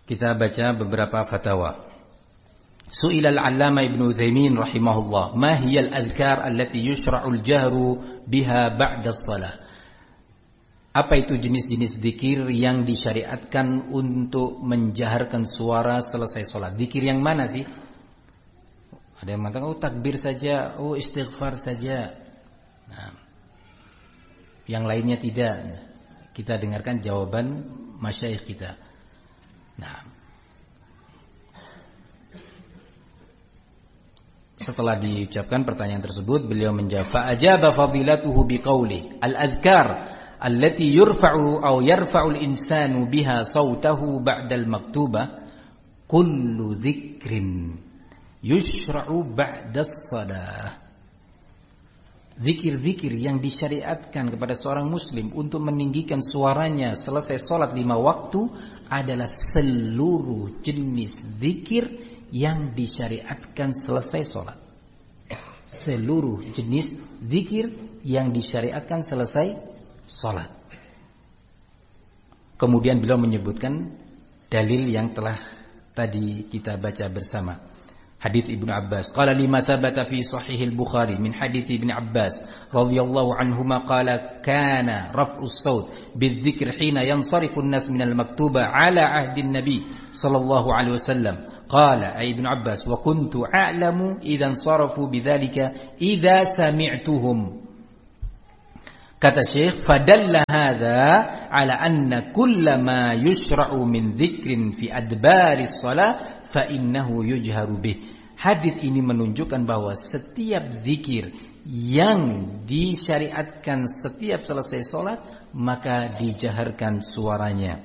Kita baca beberapa fatwa. Su'ila al-'Allamah Ibnu Utsaimin rahimahullah, "Ma hiya al-adhkar allati yushra'u al-jahru biha ba'da as-shalah?" Apa itu jenis-jenis zikir yang disyariatkan untuk menjaharkan suara selesai salat? Zikir yang mana sih? Ada yang mengatakan, "Oh, takbir saja, oh istighfar saja." Nah, yang lainnya tidak. Kita dengarkan jawaban masyayikh kita. Nah, setelah diucapkan pertanyaan tersebut, beliau menjawab, "Fa'ajaba fadilatuhu biqauli al-adhkar allati yurfa'u aw yarfa'u al-insanu biha sautahu ba'da al-maktubah kullu dzikrin yushra'u ba'da as-shalah." Zikir-zikir yang disyariatkan kepada seorang muslim untuk meninggikan suaranya selesai salat 5 waktu adalah seluruh jenis zikir yang disyariatkan selesai salat. Seluruh jenis zikir yang disyariatkan selesai salat. Kemudian beliau menyebutkan dalil yang telah tadi kita baca bersama. Hadits Ibnu Abbas, qala lima thabata fi sahih al-Bukhari min hadits Ibnu Abbas radhiyallahu anhuma qala kana raf'us saut bidzikr hina yansarifu an-nas min al-maktuba ala ahdi an-nabi sallallahu alaihi wasallam. Qala ay Ibnu Abbas wa kuntu a'lamu idza sarafu bidzalika idza sami'tuhum. Kata Syekh, fadalla hadza ala anna kullama yushra'u min dzikrin fi adbaris shalah fa innahu yujharu bih. Hadis ini menunjukkan bahwa setiap zikir yang disyariatkan setiap selesai salat maka dijaharkan suaranya.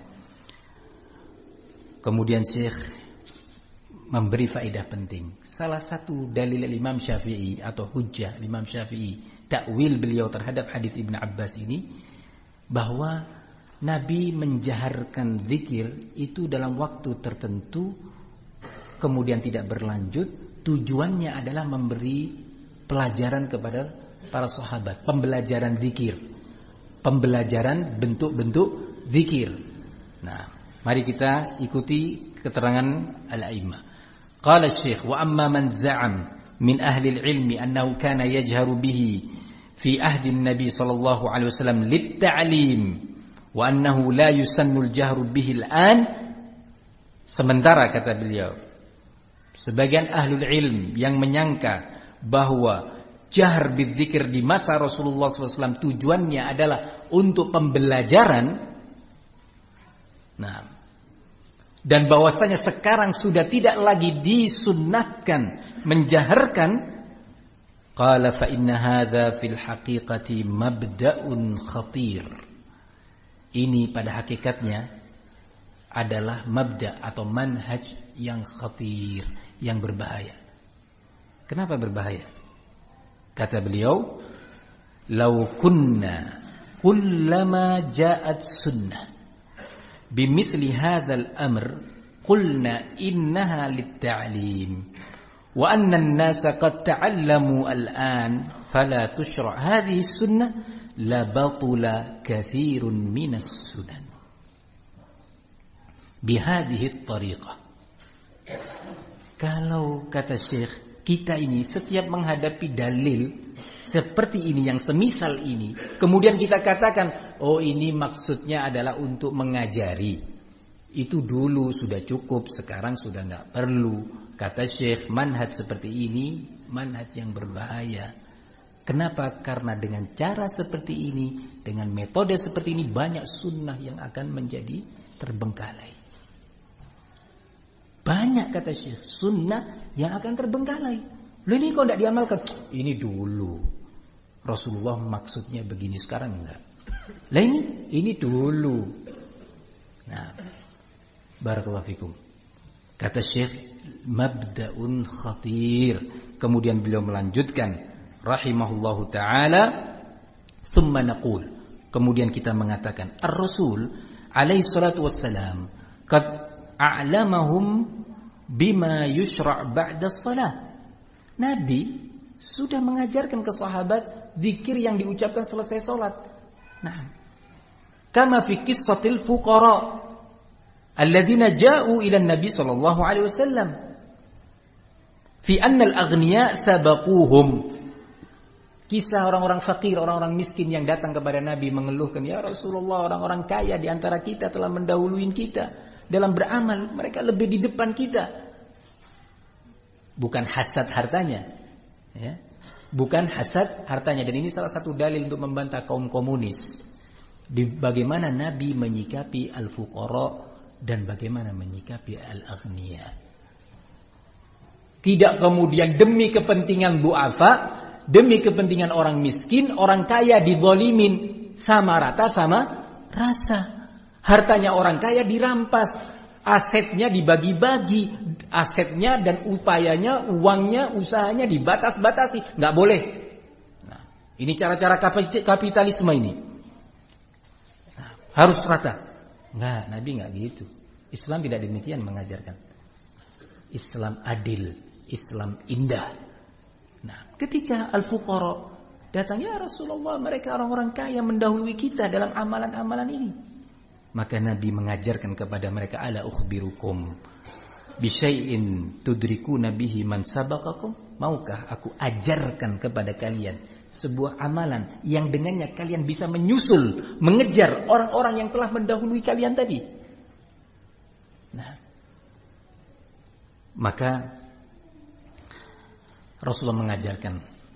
Kemudian Syekh memberi faedah penting. Salah satu dalil Imam Syafi'i atau hujjah Imam Syafi'i, takwil beliau terhadap hadis Ibnu Abbas ini, bahwa Nabi menjaharkan zikir itu dalam waktu tertentu kemudian tidak berlanjut. Tujuannya adalah memberi pelajaran kepada para sahabat, pembelajaran zikir, pembelajaran bentuk-bentuk zikir. Nah, mari kita ikuti keterangan al-a'immah. Qala Syekh, wa amma man za'am min ahli al-ilmi annahu kana yajharu bihi fi ahdi an-nabi sallallahu alaihi wasallam lit-ta'lim wa annahu la yusannu al-jahru bihi al-an. Sementara kata beliau, sebagian ahlul ilm yang menyangka bahwa jahr bidzikir di masa Rasulullah SAW tujuannya adalah untuk pembelajaran, nah, dan bahwasanya sekarang sudah tidak lagi disunnahkan menjaharkan, qala fa inna hadza fil haqiqati mabda'un khatir. Ini pada hakikatnya adalah mabda atau manhaj yang khatir, yang berbahaya. Kenapa berbahaya? Kata beliau, "Law kunna kullama ja'at sunnah bimithli hadzal amr qulna innaha lit-ta'lim wa anna an-nasa qad ta'allamu al-an fala tushra' hadhihi sunnah la batula katsirun minas sunan bihadhihi tariqah." Kalau kata Syekh, kita ini setiap menghadapi dalil seperti ini yang semisal ini, kemudian kita katakan, oh ini maksudnya adalah untuk mengajari, itu dulu sudah cukup, sekarang sudah enggak perlu. Kata Syekh, manhaj seperti ini manhaj yang berbahaya. Kenapa? Karena dengan cara seperti ini, dengan metode seperti ini, banyak sunnah yang akan menjadi terbengkalai. Banyak kata Syekh sunnah yang akan terbengkalai. Loh ini kok tidak diamalkan? Ini dulu Rasulullah maksudnya begini, sekarang enggak. Lah ini dulu. Nah, barakallahu fikum. Kata Syekh, mabda'un khatir. Kemudian beliau melanjutkan rahimahullahu taala, thumma naqul. Kemudian kita mengatakan, ar-Rasul alaihi salatu wassalam qad a'lamahum bima yushra' ba'da shalah. Nabi sudah mengajarkan ke sahabat zikir yang diucapkan selesai salat. Nah, kama fi qissatil fuqara, alladzina ja'u ila Nabi sallallahu alaihi wasallam fi anna al-aghniya sabaquhum. Kisah orang-orang fakir, orang-orang miskin yang datang kepada Nabi mengeluhkan, ya Rasulullah, orang-orang kaya di antara kita telah mendahului kita dalam beramal, mereka lebih di depan kita. Bukan hasad hartanya, ya. Bukan hasad hartanya. Dan ini salah satu dalil untuk membantah kaum komunis di bagaimana Nabi menyikapi al-fuqara dan bagaimana menyikapi al-aghniya. Tidak kemudian demi kepentingan du'afa, demi kepentingan orang miskin, orang kaya dizalimin sama rata sama rasa. Hartanya orang kaya dirampas, asetnya dibagi-bagi, asetnya dan upayanya, uangnya, usahanya dibatas-batasi, nggak boleh. Nah, ini cara-cara kapitalisme ini. Nah, harus rata. Nggak, Nabi nggak gitu. Islam tidak demikian mengajarkan. Islam adil, Islam indah. Nah, ketika al-fuqara datang, ya Rasulullah, mereka orang-orang kaya mendahului kita dalam amalan-amalan ini. Maka Nabi mengajarkan kepada mereka, ala ukhbirukum bisyai'in tudrikuna bihi man sabaqakum. Maukah aku ajarkan kepada kalian sebuah amalan yang dengannya kalian bisa menyusul, mengejar orang-orang yang telah mendahului kalian tadi. Nah, maka Rasulullah mengajarkan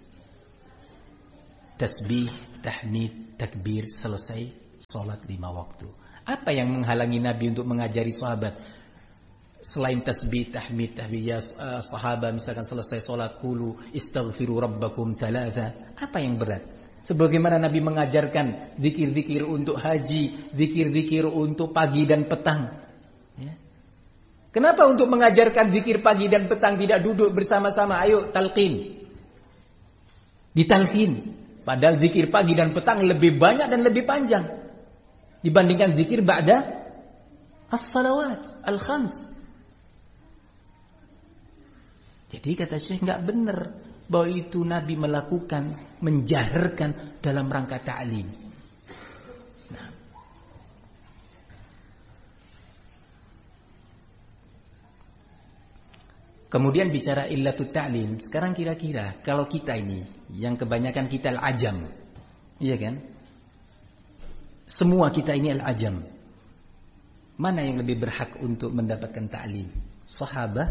tasbih, tahmid, takbir selesai sholat 5 waktu. Apa yang menghalangi Nabi untuk mengajari sahabat selain tasbih, tahmid, ya sahabat misalkan selesai sholat qulu istaghfiru rabbakum 3. Apa yang berat? Sebagaimana Nabi mengajarkan zikir-zikir untuk haji, zikir-zikir untuk pagi dan petang. Ya. Kenapa untuk mengajarkan zikir pagi dan petang tidak duduk bersama-sama? Ayo talqin. Ditalqin. Padahal zikir pagi dan petang lebih banyak dan lebih panjang dibandingkan zikir ba'da as-salawat al-khams. Jadi kata Syekh, enggak benar bahwa itu Nabi melakukan, menjaharkan dalam rangka ta'lim. Nah. Kemudian bicara illatut ta'lim. Sekarang kira-kira kalau kita ini, yang kebanyakan kita al-ajam, iya kan? Semua kita ini al-ajam. Mana yang lebih berhak untuk mendapatkan ta'lim? Sahabat,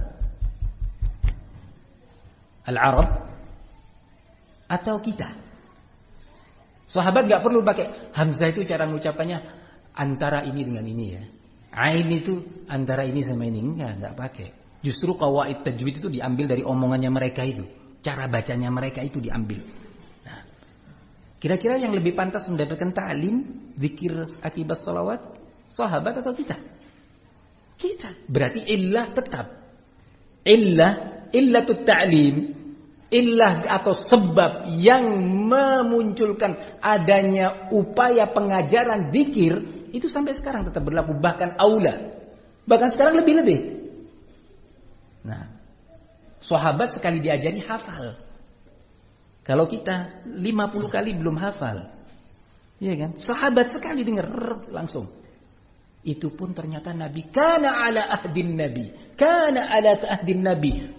al-Arab, atau kita? Sahabat gak perlu pakai hamzah, itu cara mengucapannya antara ini dengan ini ya. Ain itu antara ini sama ini, enggak pakai. Justru qawaid tajwid itu diambil dari omongannya mereka itu. Cara bacanya mereka itu diambil. Nah, kira-kira yang lebih pantas mendapatkan ta'lim, zikir akibat salawat, sahabat atau kita? Kita. Berarti illah tetap. Illatut ta'lim, illah atau sebab yang memunculkan adanya upaya pengajaran zikir itu sampai sekarang tetap berlaku, bahkan aula. Bahkan sekarang lebih-lebih. Nah, sahabat sekali diajari hafal. Kalau kita 50 kali belum hafal. Iya kan? Sahabat sekali dengar langsung. Itu pun ternyata Nabi kana ala ahdin Nabi. Kana ala ahdin Nabi.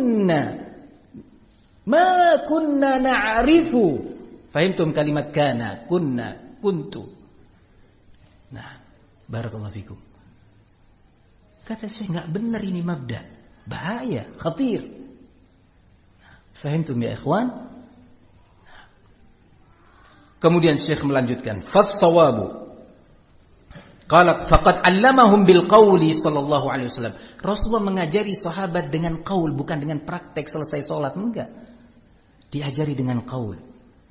Ma kunna na'rifu. Fahimtum kalimat kana, kunna, kuntu. Nah, barakallahu fikum. Kata saya enggak benar ini mabda. Bahaya, khatir. Fahimtum ya ikhwan? Kemudian Syekh melanjutkan, fas-sawabu qala faqad 'allamahum bil qawli sallallahu alaihi wasallam. Rasulullah mengajari sahabat dengan qaul, bukan dengan praktek selesai salat, enggak. Diajari dengan qaul.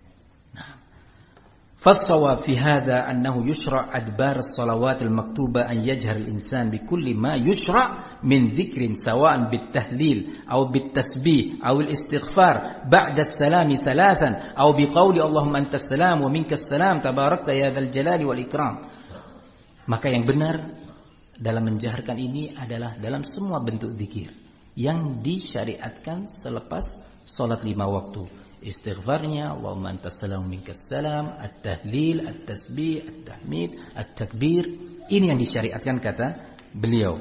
فالصواب في هذا أنه يشرع أدبار الصلوات المكتوبة أن يجهر الإنسان بكل ما يشرع من ذكر سواء بالتهليل أو بالتسبيح أو الاستغفار بعد السلام 3 أو بقول اللهم أنت السلام ومنك السلام تباركت يا ذا الجلال والإكرام. Maka yang benar dalam menjaharkan ini adalah dalam semua bentuk zikir yang disyariatkan selepas salat 5 waktu. Istighfarnya, Allahumma antas salam minkas salam, at-tahlil, at-tasbih, at-tahmid, at-takbir. Ini yang disyariatkan kata beliau.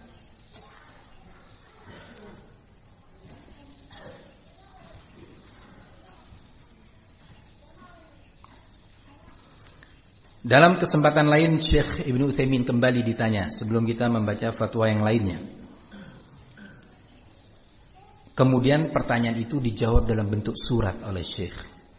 Dalam kesempatan lain Syekh Ibnu Utsaimin kembali ditanya sebelum kita membaca fatwa yang lainnya. Kemudian pertanyaan itu dijawab dalam bentuk surat oleh Syekh.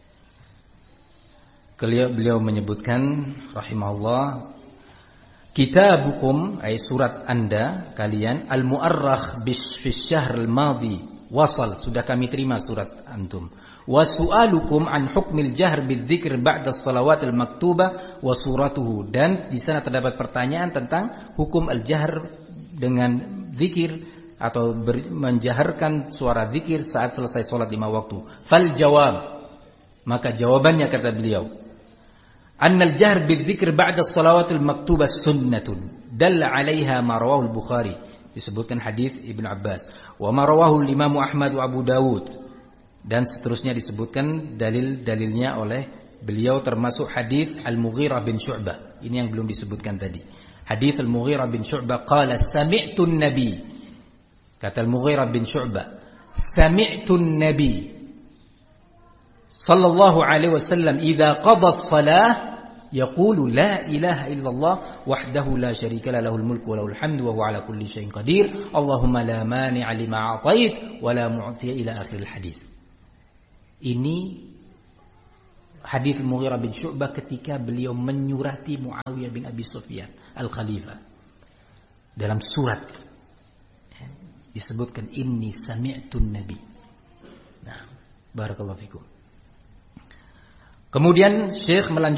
Beliau menyebutkan rahimahullah, kitabukum ay surat Anda kalian al-mu'arrakh fi syahr al-madi wasal, sudah kami terima surat antum. Wa su'alukum an hukmil jahr bidzikr ba'da as-salawat al-maktubah wa suratuhu, dan di sana terdapat pertanyaan tentang hukum al-jahr dengan zikir atau menjaharkan suara zikir saat selesai salat 5 waktu. Fal jawab, maka jawabannya kata beliau, annal jahr bidzikr ba'da as-salawat al-maktubah sunnatun dalla 'alaiha ma rawahu al-Bukhari, disebutkan hadis Ibnu Abbas, wa ma rawahu al-Imam Ahmad wa Abu Dawud, dan seterusnya disebutkan dalil-dalilnya oleh beliau, termasuk hadis Al-Mughirah bin Syu'bah. Ini yang belum disebutkan tadi. Hadis Al-Mughirah bin Syu'bah qala sami'tu an-nabi, kata Al-Mughirah bin Syu'bah, sami'tu an-nabi sallallahu alaihi wasallam idza qada as-salah yaqulu la ilaha illallah wahdahu la syarika la lahul mulku wa lahul hamdu wa huwa ala kulli syai'in qadir Allahumma la mani'a lima a'tait wa la mu'tiya ila akhiril hadis. Ini hadis Mughirah bin Syu'bah ketika beliau menyurati Muawiyah bin Abi Sufyan al-Khalifah. Dalam surat disebutkan inni sami'tun nabi. Nah, barakallahu fikum. Kemudian Syekh melanjutkan